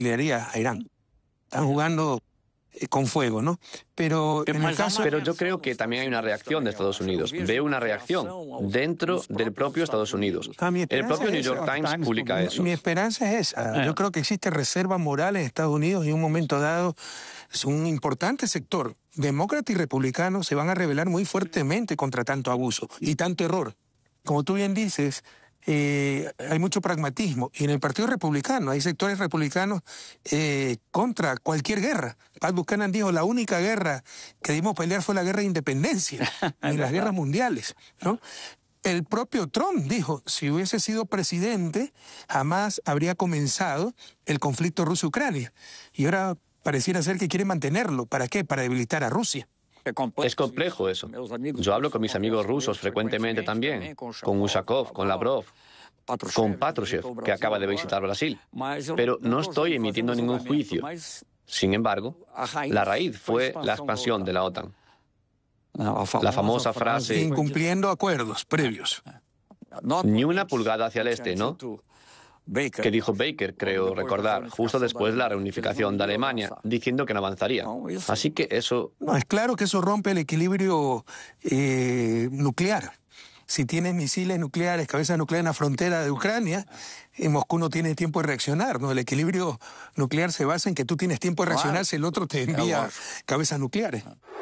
nuclearía a Irán. Están jugando con fuego, ¿no? Pero en el caso... Pero yo creo que también hay una reacción de Estados Unidos. Veo una reacción dentro del propio Estados Unidos. El propio New York Times publica eso. Mi esperanza es esa. Yo creo que existe reserva moral en Estados Unidos y en un momento dado es un importante sector, demócrata y republicano, se van a rebelar muy fuertemente contra tanto abuso y tanto error. Como tú bien dices, hay mucho pragmatismo. Y en el Partido Republicano hay sectores republicanos contra cualquier guerra. Pat Buchanan dijo, la única guerra que dimos pelear fue la guerra de independencia, ni las guerras mundiales, ¿no? El propio Trump dijo, si hubiese sido presidente, jamás habría comenzado el conflicto Rusia-Ucrania. Y ahora pareciera ser que quiere mantenerlo. ¿Para qué? Para debilitar a Rusia. Es complejo eso. Yo hablo con mis amigos rusos frecuentemente también, con Ushakov, con Lavrov, con Patrushev, que acaba de visitar Brasil. Pero no estoy emitiendo ningún juicio. Sin embargo, la raíz fue la expansión de la OTAN. La famosa frase... Incumpliendo acuerdos previos. Ni una pulgada hacia el este, ¿no? Que dijo Baker, creo recordar, justo después de la reunificación de Alemania, diciendo que no avanzaría. Así que eso... No, es claro que eso rompe el equilibrio nuclear. Si tienes misiles nucleares, cabezas nucleares en la frontera de Ucrania, Moscú no tiene tiempo de reaccionar, ¿no? El equilibrio nuclear se basa en que tú tienes tiempo de reaccionar si el otro te envía cabezas nucleares.